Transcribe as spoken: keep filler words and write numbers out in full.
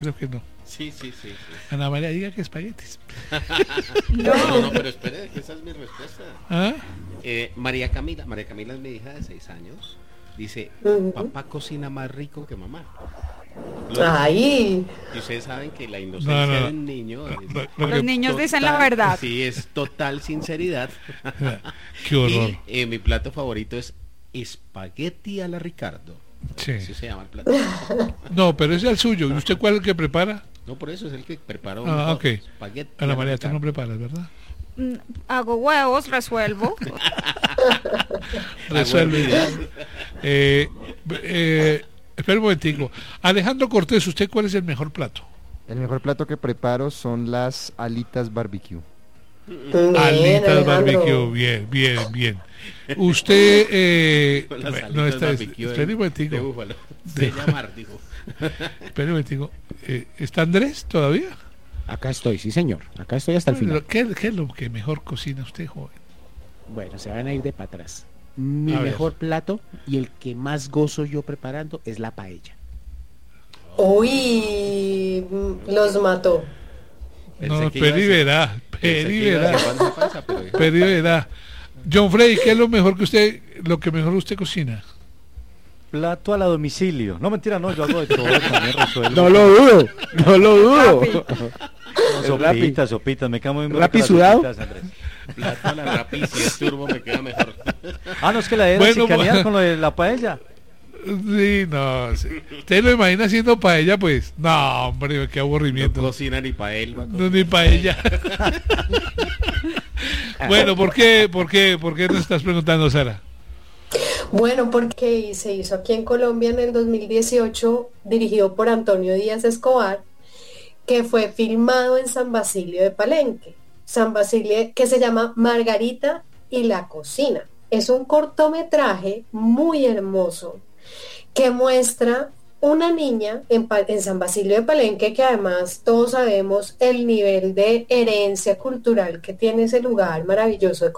Creo que no. Sí, sí, sí, sí. Ana María, diga que espaguetis. No, no, no, pero espere, que esa es mi respuesta. ¿Ah? Eh, María Camila, María Camila es mi hija de seis años. Dice, papá cocina más rico que mamá. Lo Ay. Y ustedes saben que la inocencia No, no, no. de un niño es Lo- lo Los que- niños total- dicen la verdad. Sí, es total sinceridad. Qué horror. Y eh, mi plato favorito es espagueti a la Ricardo. Sí. Así se llama el plato. No, pero ese es el suyo. ¿Y usted cuál es el que prepara? No, por eso es el que preparó. Ah, mejor. ok. Espagueti a Ana la María, tú Ricardo. no preparas, ¿verdad? Mm, Hago huevos, resuelvo. Resuelve. eh, eh, espera un momentico. Alejandro Cortés, ¿usted cuál es el mejor plato? El mejor plato que preparo son las alitas barbecue. Bien, Alitas Alejandro. barbecue, bien, bien, bien. Usted, eh, Con las bueno, alitas no está, barbecue espera un de, momentico. de búfalo. De- De llamar, digo. Espera un momentico. Eh, ¿Está Andrés todavía? Acá estoy, sí señor, acá estoy hasta el final. ¿Qué, qué es lo que mejor cocina usted, joven? Bueno, se van a ir de para atrás. Mi A ver. mejor plato y el que más gozo yo preparando es la paella. Uy, mm, los mató. Pensé No, que iba a Peri decir- verá, pensé que Peri iba a verá, decir bandeja paisa, pero- Peri verá. John Frey, ¿qué es lo mejor que usted, lo que mejor usted cocina? Plato a la domicilio. No, mentira, no, yo hago de todo, también resuelvo. No lo dudo, no lo dudo. No, sopitas, sopitas, me quedo muy bien. ¿Rapi con las sudado? sopitas, Andrés. Plato a la rapi, si es turbo me queda mejor. Ah, no, es que la de la Bueno, sicanía bueno. con lo de la paella. Sí, no, sí. ¿Usted lo imagina haciendo paella? Pues, no, hombre, qué No aburrimiento. cocina ni para él. No, ni paella. Bueno, ¿por qué, por qué, por qué nos estás preguntando, Sara? Bueno, porque se hizo aquí en Colombia en el dos mil dieciocho, dirigido por Antonio Díaz Escobar, que fue filmado en San Basilio de Palenque. San Basilio, que se llama Margarita y la cocina. Es un cortometraje muy hermoso que muestra una niña en, Pa- en San Basilio de Palenque, que además todos sabemos el nivel de herencia cultural que tiene ese lugar maravilloso de